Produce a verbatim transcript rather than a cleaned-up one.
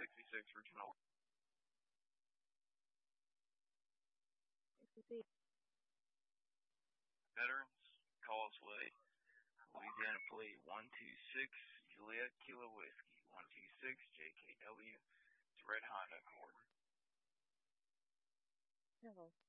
sixty-six Regional. Veterans, call us Lee. Louisiana Plate one two six Juliet Kilo Whiskey one two six J K W. It's Red Honda Accord. Hello.